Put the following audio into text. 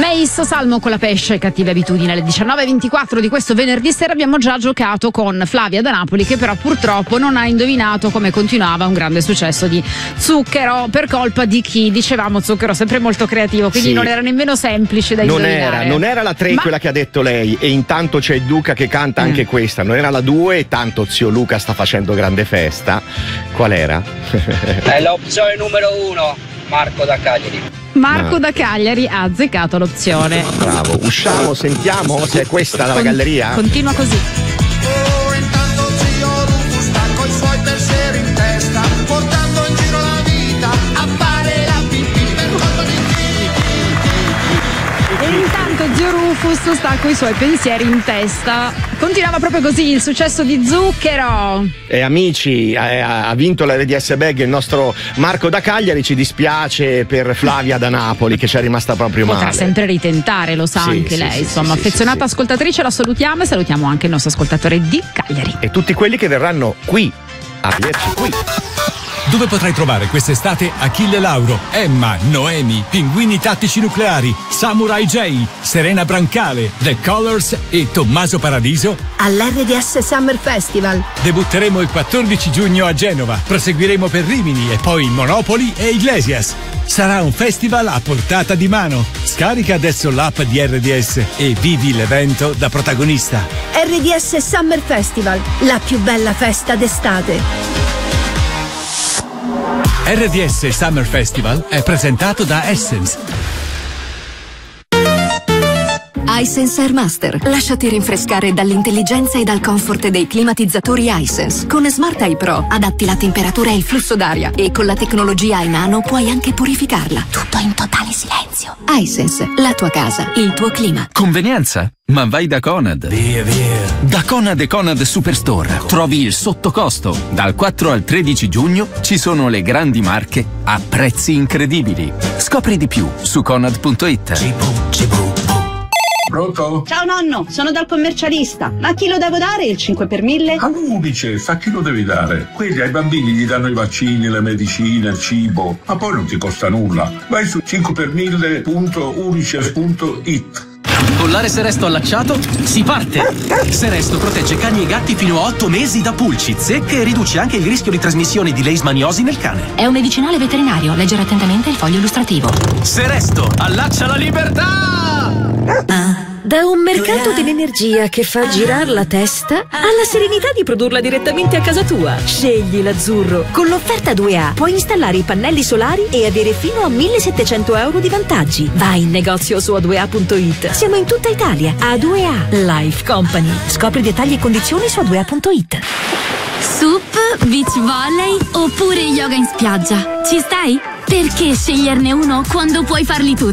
Meis, Salmo con la pesce e cattive abitudini. Alle 19:24 di questo venerdì sera abbiamo già giocato con Flavia da Napoli, che però purtroppo non ha indovinato come continuava un grande successo di Zucchero, per colpa di chi? Dicevamo Zucchero sempre molto creativo, quindi sì, non era nemmeno semplice da indovinare. Non era la 3 quella che ha detto lei, e intanto c'è il Duca che canta anche questa. Non era la 2 e tanto zio Luca sta facendo grande festa. Qual era? È l'opzione numero 1, Marco da Cagliari. Marco da Cagliari ha azzeccato l'opzione. Bravo, usciamo, sentiamo se è questa dalla galleria. Continua così. Oh, intanto zio Rufus sta coi suoi pensieri in testa, portando in giro la vita a fare la pipì per colpa di E intanto zio Rufus sta coi suoi pensieri in testa. Continuava proprio così il successo di Zucchero. E amici, ha vinto la RDS Bag il nostro Marco da Cagliari. Ci dispiace per Flavia da Napoli, che ci è rimasta proprio male. Potrà sempre ritentare, lo sa anche lei. Insomma, affezionata ascoltatrice, la salutiamo e salutiamo anche il nostro ascoltatore di Cagliari. E tutti quelli che verranno qui a vederci qui. Dove potrai trovare quest'estate Achille Lauro, Emma, Noemi, Pinguini Tattici Nucleari, Samurai J, Serena Brancale, The Colors e Tommaso Paradiso? All'RDS Summer Festival. Debutteremo il 14 giugno a Genova, proseguiremo per Rimini e poi Monopoli e Iglesias. Sarà un festival a portata di mano. Scarica adesso l'app di RDS e vivi l'evento da protagonista. RDS Summer Festival, la più bella festa d'estate. RDS Summer Festival è presentato da Essence. iSense Airmaster. Lasciati rinfrescare dall'intelligenza e dal comfort dei climatizzatori iSense. Con Smart Eye Pro adatti la temperatura e il flusso d'aria e con la tecnologia iNano puoi anche purificarla. Tutto in totale silenzio. iSense, la tua casa, il tuo clima. Convenienza? Ma vai da Conad. Via. Da Conad e Conad Superstore trovi il sottocosto. Dal 4 al 13 giugno ci sono le grandi marche a prezzi incredibili. Scopri di più su conad.it. Pronto? Ciao nonno, sono dal commercialista. Ma a chi lo devo dare il 5 per 1000? All'Unicef, a chi lo devi dare? Quelli ai bambini gli danno i vaccini, le medicine, il cibo, ma poi non ti costa nulla. Vai su 5per1000.unicef.it. Collare Seresto allacciato? Si parte! Seresto protegge cani e gatti fino a 8 mesi da pulci, zecche e riduce anche il rischio di trasmissione di leishmaniosi nel cane. È un medicinale veterinario, leggere attentamente il foglio illustrativo. Seresto, allaccia la libertà! Da un mercato dell'energia che fa girare la testa alla serenità di produrla direttamente a casa tua. Scegli l'azzurro. Con l'offerta 2A puoi installare i pannelli solari e avere fino a 1.700 euro di vantaggi. Vai in negozio su a2a.it. Siamo in tutta Italia. A2A Life Company. Scopri dettagli e condizioni su a2a.it. Sup, beach volley oppure yoga in spiaggia. Ci stai? Perché sceglierne uno quando puoi farli tutti?